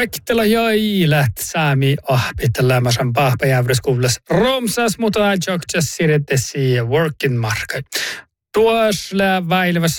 Vaikkittela joi läht saami ahpittelämäsän pahpajävryskuules romsas, mutta jokjas siirrettesi workin markai. Tuossa väilevässä